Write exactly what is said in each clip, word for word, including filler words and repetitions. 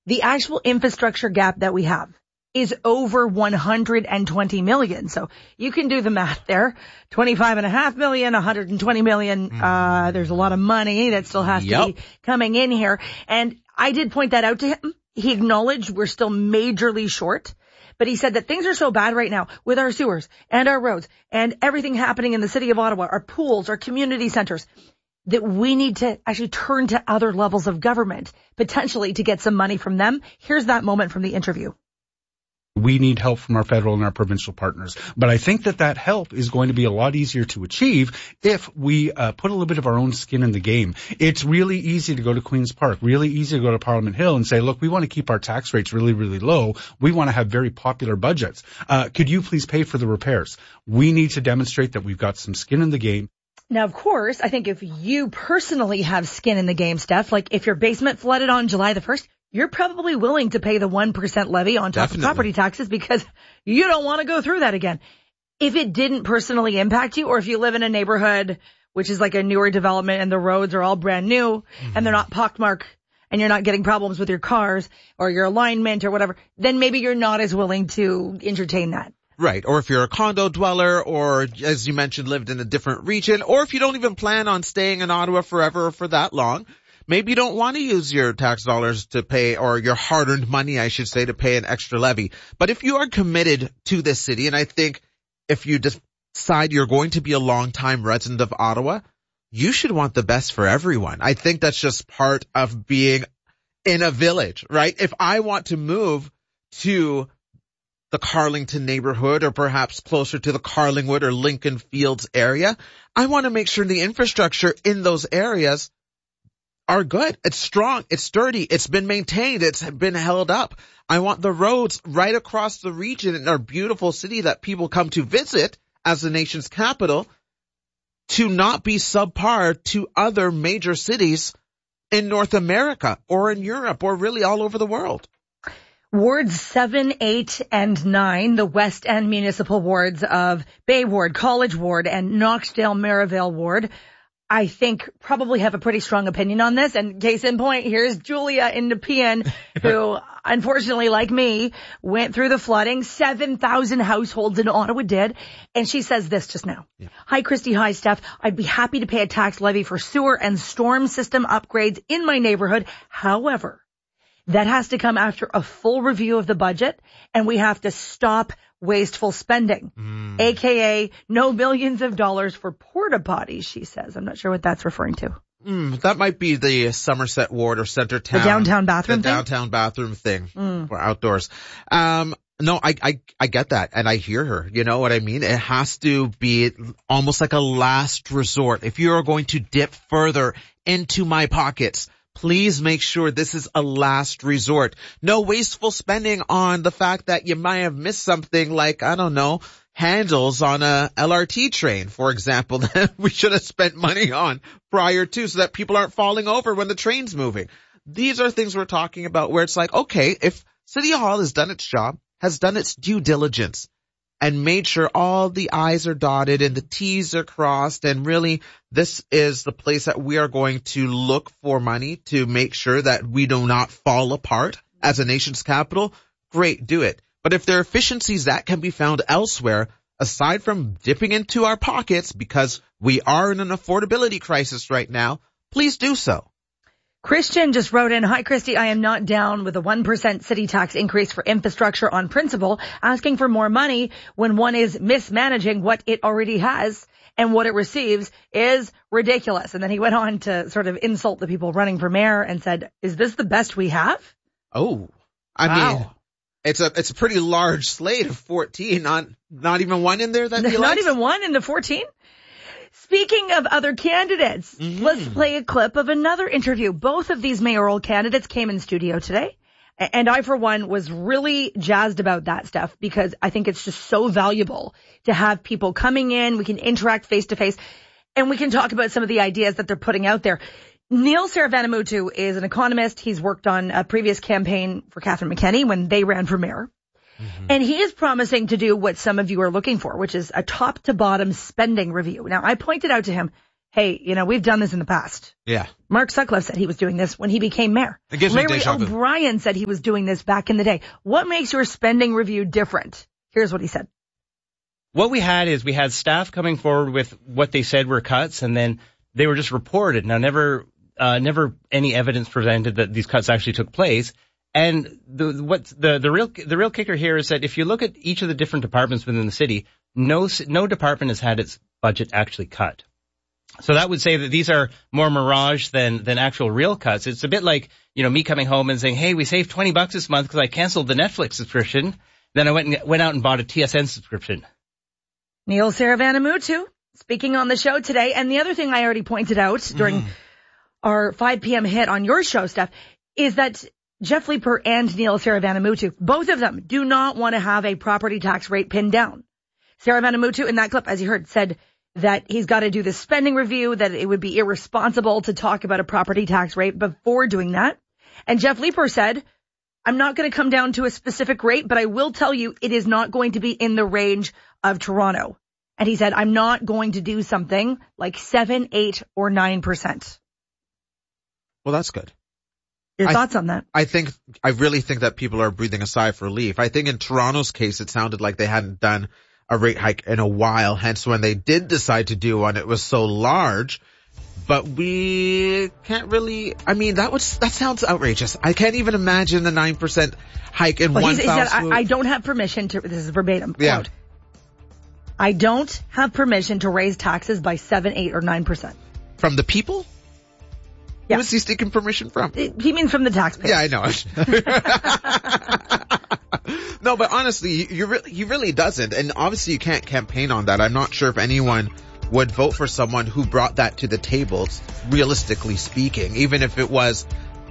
the actual infrastructure gap that we have is over one hundred twenty million. So you can do the math there. twenty-five and a half million, one hundred twenty million. Uh, there's a lot of money that still has Yep. to be coming in here. And I did point that out to him. He acknowledged we're still majorly short, but he said that things are so bad right now with our sewers and our roads and everything happening in the city of Ottawa, our pools, our community centers, that we need to actually turn to other levels of government, potentially to get some money from them. Here's that moment from the interview. We need help from our federal and our provincial partners. But I think that that help is going to be a lot easier to achieve if we uh, put a little bit of our own skin in the game. It's really easy to go to Queen's Park, really easy to go to Parliament Hill and say, look, we want to keep our tax rates really, really low. We want to have very popular budgets. Uh, could you please pay for the repairs? We need to demonstrate that we've got some skin in the game. Now, of course, I think if you personally have skin in the game, Steph, like if your basement flooded on July the first, you're probably willing to pay the one percent levy on top Definitely. of property taxes because you don't want to go through that again. If it didn't personally impact you, or if you live in a neighborhood which is like a newer development and the roads are all brand new mm-hmm. and they're not pockmarked and you're not getting problems with your cars or your alignment or whatever, then maybe you're not as willing to entertain that. Right. Or if you're a condo dweller or, as you mentioned, lived in a different region, or if you don't even plan on staying in Ottawa forever or for that long, maybe you don't want to use your tax dollars to pay, or your hard-earned money, I should say, to pay an extra levy. But if you are committed to this city, and I think if you decide you're going to be a long-time resident of Ottawa, you should want the best for everyone. I think that's just part of being in a village, right? If I want to move to the Carlington neighborhood or perhaps closer to the Carlingwood or Lincoln Fields area, I want to make sure the infrastructure in those areas are good. It's strong. It's sturdy. It's been maintained. It's been held up. I want the roads right across the region in our beautiful city that people come to visit as the nation's capital to not be subpar to other major cities in North America or in Europe or really all over the world. Wards seven, eight, and nine, the West End municipal wards of Bay Ward, College Ward, and Knoxdale-Merivale Ward, I think probably have a pretty strong opinion on this. And case in point, here's Julia in Nepean, who unfortunately, like me, went through the flooding. seven thousand households in Ottawa did. And she says this just now. Yeah. Hi, Christy. Hi, Steph. I'd be happy to pay a tax levy for sewer and storm system upgrades in my neighborhood. However, that has to come after a full review of the budget, and we have to stop wasteful spending, mm. a k a no millions of dollars for porta potties, she says. I'm not sure what that's referring to. Mm, that might be the Somerset Ward or Centertown. The downtown bathroom the thing? downtown bathroom thing mm. for outdoors. Um, no, I, I, I get that, and I hear her. You know what I mean? It has to be almost like a last resort. If you are going to dip further into my pockets, please make sure this is a last resort. No wasteful spending on the fact that you might have missed something like, I don't know, handles on a L R T train, for example, that we should have spent money on prior to so that people aren't falling over when the train's moving. These are things we're talking about where it's like, okay, if City Hall has done its job, has done its due diligence, and made sure all the I's are dotted and the T's are crossed, and really this is the place that we are going to look for money to make sure that we do not fall apart as a nation's capital, great, do it. But if there are efficiencies that can be found elsewhere, aside from dipping into our pockets because we are in an affordability crisis right now, please do so. Christian just wrote in, hi, Christy, I am not down with a one percent city tax increase for infrastructure on principle. Asking for more money when one is mismanaging what it already has and what it receives is ridiculous. And then he went on to sort of insult the people running for mayor and said, is this the best we have? Oh, I wow. mean, it's a, it's a pretty large slate of fourteen, not, not even one in there that he Not likes? even one in the fourteen? Speaking of other candidates, mm-hmm. let's play a clip of another interview. Both of these mayoral candidates came in studio today. And I, for one, was really jazzed about that stuff because I think it's just so valuable to have people coming in. We can interact face to face and we can talk about some of the ideas that they're putting out there. Neil Saravanamuttu is an economist. He's worked on a previous campaign for Catherine McKenney when they ran for mayor. Mm-hmm. And he is promising to do what some of you are looking for, which is a top to bottom spending review. Now, I pointed out to him, hey, you know, we've done this in the past. Yeah. Mark Sutcliffe said he was doing this when he became mayor. It gives me Larry deja vu. O'Brien said he was doing this back in the day. What makes your spending review different? Here's what he said. What we had is we had staff coming forward with what they said were cuts, and then they were just reported. Now, never, uh, never any evidence presented that these cuts actually took place. And the what the the real the real kicker here is that if you look at each of the different departments within the city, no no department has had its budget actually cut. So that would say that these are more mirage than than actual real cuts. It's a bit like, you know, me coming home and saying, hey, we saved twenty bucks this month because I canceled the Netflix subscription. Then I went and went out and bought a T S N subscription. Neil Saravanamutu speaking on the show today. And the other thing I already pointed out during mm. our five p.m. hit on your show, Steph, is that Jeff Leeper and Neil Saravanamutu, both of them do not want to have a property tax rate pinned down. Saravanamutu in that clip, as you heard, said that he's got to do the spending review, that it would be irresponsible to talk about a property tax rate before doing that. And Jeff Leeper said, I'm not going to come down to a specific rate, but I will tell you it is not going to be in the range of Toronto. And he said, I'm not going to do something like seven, eight, or nine percent. Well, that's good. Your I, thoughts on that? I think, I really think that people are breathing a sigh of relief. I think in Toronto's case, it sounded like they hadn't done a rate hike in a while. Hence, when they did decide to do one, it was so large. But we can't really, I mean, that was, that sounds outrageous. I can't even imagine the nine percent hike in well, one he foul said, swoop. I, I don't have permission to, this is verbatim quote. Yeah. I don't have permission to raise taxes by seven, eight, or nine percent. From the people? Yeah. Who is he seeking permission from? He means from the taxpayers. Yeah, I know. No, but honestly, you really, he really doesn't. And obviously you can't campaign on that. I'm not sure if anyone would vote for someone who brought that to the table, realistically speaking, even if it was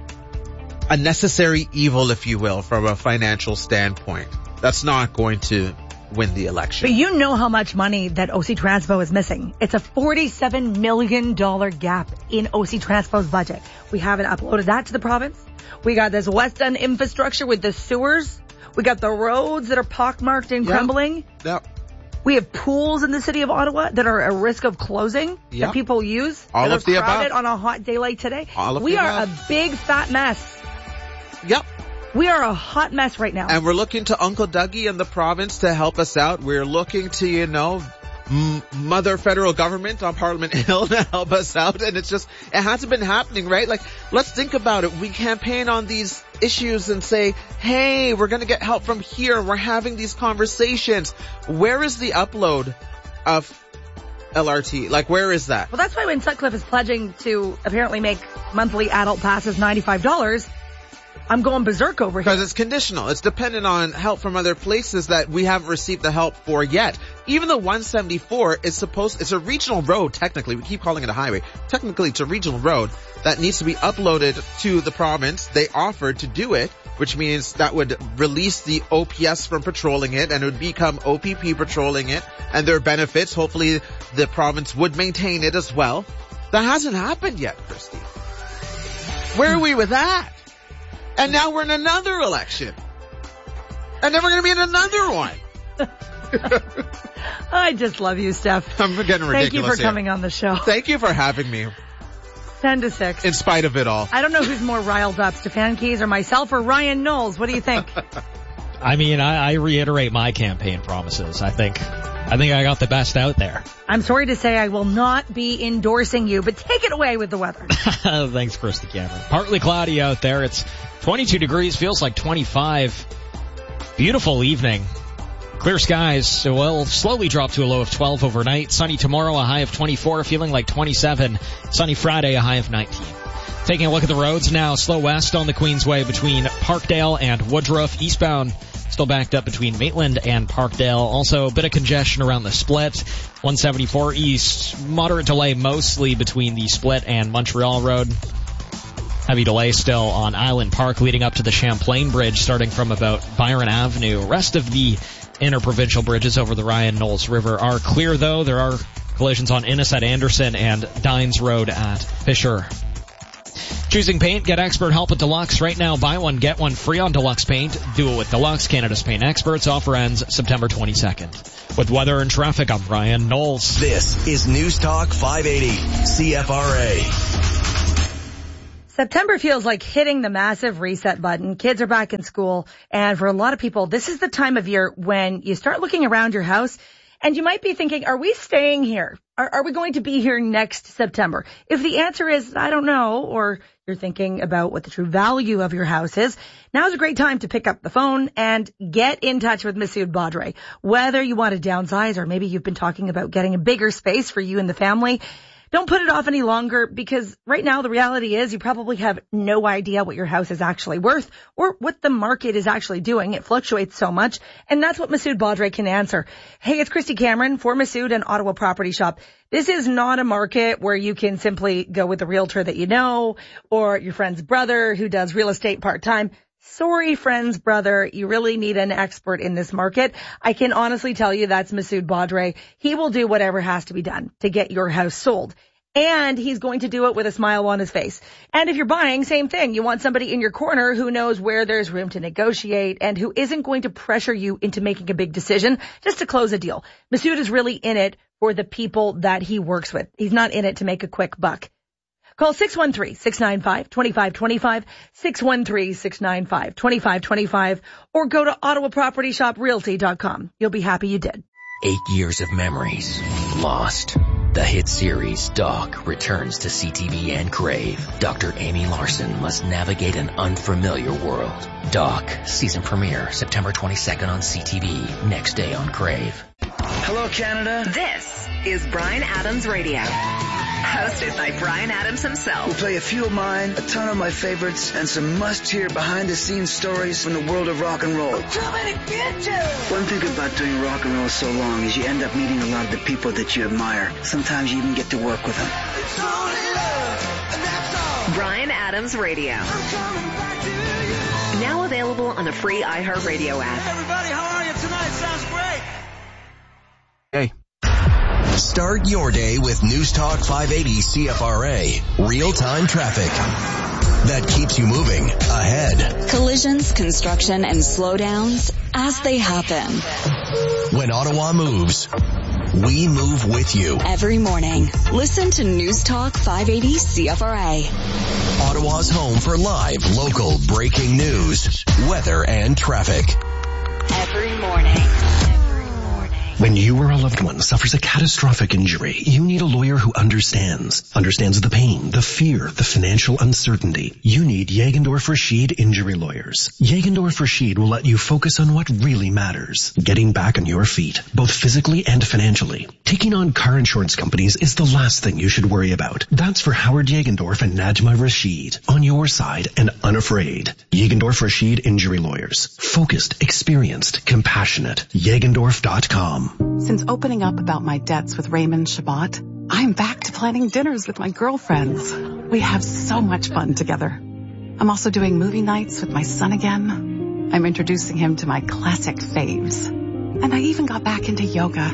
a necessary evil, if you will, from a financial standpoint. That's not going to win the election. But you know how much money that O C Transpo is missing. It's a forty-seven million dollars gap in O C Transpo's budget. We haven't uploaded that to the province. We got this West End infrastructure with the sewers. We got the roads that are pockmarked and yep. crumbling. Yep. We have pools in the city of Ottawa that are at risk of closing yep. that people use. All that of are the crowded above. on a hot day like today. All of we the are above. a big fat mess. Yep. We are a hot mess right now. And we're looking to Uncle Dougie and the province to help us out. We're looking to, you know, m- Mother Federal Government on Parliament Hill to help us out. And it's just, it hasn't been happening, right? Like, let's think about it. We campaign on these issues and say, hey, we're going to get help from here. We're having these conversations. Where is the upload of L R T? Like, where is that? Well, that's why when Sutcliffe is pledging to apparently make monthly adult passes ninety-five dollars, I'm going berserk over here. Because it's conditional. It's dependent on help from other places that we haven't received the help for yet. Even the one seventy-four is supposed, it's a regional road technically. We keep calling it a highway. Technically it's a regional road that needs to be uploaded to the province. They offered to do it, which means that would release the O P S from patrolling it and it would become O P P patrolling it and their benefits. Hopefully the province would maintain it as well. That hasn't happened yet, Christy. Where are we with that? And now we're in another election. And then we're going to be in another one. I just love you, Steph. I'm getting ridiculous. Thank you for here. coming on the show. Thank you for having me. ten to six. In spite of it all. I don't know who's more riled up, Stefan Keys or myself or Ryan Knowles. What do you think? I mean, I, I reiterate my campaign promises. I think, I think I got the best out there. I'm sorry to say I will not be endorsing you, but take it away with the weather. Thanks, Christy Cameron. Partly cloudy out there. It's twenty-two degrees, feels like twenty-five. Beautiful evening. Clear skies will slowly drop to a low of twelve overnight. Sunny tomorrow, a high of twenty-four, feeling like twenty-seven. Sunny Friday, a high of nineteen. Taking a look at the roads now, slow west on the Queensway between Parkdale and Woodruff. Eastbound, still backed up between Maitland and Parkdale. Also, a bit of congestion around the Split. one seventy-four east, moderate delay mostly between the Split and Montreal Road. Heavy delay still on Island Park leading up to the Champlain Bridge starting from about Byron Avenue. Rest of the interprovincial bridges over the Ryan Knowles River are clear though. There are collisions on Innes at Anderson and Dines Road at Fisher. Choosing paint? Get expert help with Deluxe. Right now, buy one, get one free on Deluxe paint. Do it with Deluxe, Canada's paint experts. Offer ends September twenty-second. With weather and traffic, I'm Brian Knowles. This is News Talk five eighty C F R A. September feels like hitting the massive reset button. Kids are back in school, and for a lot of people, this is the time of year when you start looking around your house, and you might be thinking, are we staying here? Are, are we going to be here next September? If the answer is, I don't know, or you're thinking about what the true value of your house is, now's a great time to pick up the phone and get in touch with Masood Badre. Whether you want to downsize or maybe you've been talking about getting a bigger space for you and the family, don't put it off any longer, because right now the reality is you probably have no idea what your house is actually worth or what the market is actually doing. It fluctuates so much, and that's what Masood Badre can answer. Hey, it's Christy Cameron for Masood and Ottawa Property Shop. This is not a market where you can simply go with the realtor that you know or your friend's brother who does real estate part-time. Sorry, friends, brother, you really need an expert in this market. I can honestly tell you that's Masood Badre. He will do whatever has to be done to get your house sold. And he's going to do it with a smile on his face. And if you're buying, same thing. You want somebody in your corner who knows where there's room to negotiate and who isn't going to pressure you into making a big decision just to close a deal. Masood is really in it for the people that he works with. He's not in it to make a quick buck. Call six one three, six nine five, two five two five, six one three, six nine five, two five two five, or go to ottawa property shop realty dot com. You'll be happy you did. Eight years of memories lost. The hit series Doc returns to C T V and Crave. Doctor Amy Larson must navigate an unfamiliar world. Doc, season premiere September twenty-second on C T V, next day on Crave. Hello, Canada. This is Brian Adams Radio. Hosted by Brian Adams himself. We'll play a few of mine, a ton of my favorites, and some must-hear behind-the-scenes stories from the world of rock and roll. I'm coming to get you! One thing about doing rock and roll so long is you end up meeting a lot of the people that you admire. Sometimes you even get to work with them. It's only love, and that's all. Brian Adams Radio. I'm coming back to you. Now available on the free iHeartRadio app. Hey, everybody, how are you tonight? Sounds great. Hey. Start your day with News Talk five eighty C F R A. Real-time traffic that keeps you moving ahead. Collisions, construction, and slowdowns as they happen. When Ottawa moves, we move with you. Every morning, listen to News Talk five eighty C F R A. Ottawa's home for live, local, breaking news, weather, and traffic. Every morning. When you or a loved one suffers a catastrophic injury, you need a lawyer who understands. Understands the pain, the fear, the financial uncertainty. You need Jagendorf Rashid Injury Lawyers. Jagendorf Rashid will let you focus on what really matters. Getting back on your feet, both physically and financially. Taking on car insurance companies is the last thing you should worry about. That's for Howard Jagendorf and Najma Rashid. On your side and unafraid. Jagendorf Rashid Injury Lawyers. Focused, experienced, compassionate. Jagendorf dot com. Since opening up about my debts with Raymond Shabbat, I'm back to planning dinners with my girlfriends. We have so much fun together. I'm also doing movie nights with my son again. I'm introducing him to my classic faves. And I even got back into yoga.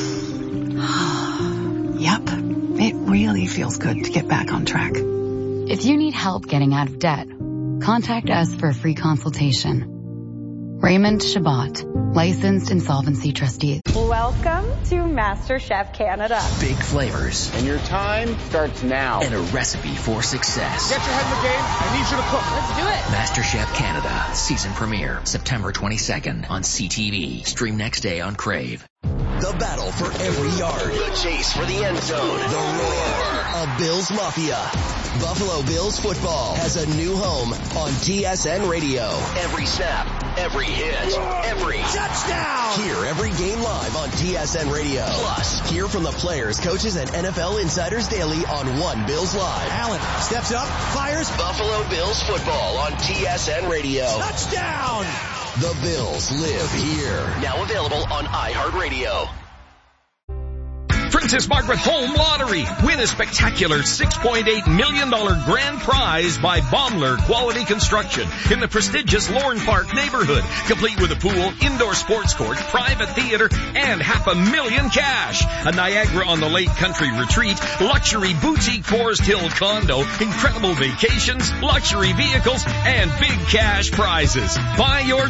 Yep, it really feels good to get back on track. If you need help getting out of debt, contact us for a free consultation. Raymond Shabbat, licensed insolvency trustee. Welcome to MasterChef Canada. Big flavors. And your time starts now. And a recipe for success. Get your head in the game. I need you to cook. Let's do it. MasterChef Canada, season premiere, September twenty-second on C T V. Stream next day on Crave. The battle for every yard. The chase for the end zone. The roar of Bills Mafia. Buffalo Bills football has a new home on T S N Radio. Every snap, every hit, every touchdown. Hear every game live on T S N Radio. Plus, hear from the players, coaches, and N F L insiders daily on One Bills Live. Allen steps up, fires. Buffalo Bills football on T S N Radio. Touchdown. The Bills live here. Now available on iHeartRadio. From Princess Margaret Home Lottery. Win a spectacular six point eight million dollars grand prize by Baumler Quality Construction in the prestigious Lorne Park neighborhood, complete with a pool, indoor sports court, private theater, and half a million cash. A Niagara on the Lake country retreat, luxury boutique Forest Hill condo, incredible vacations, luxury vehicles, and big cash prizes. Buy your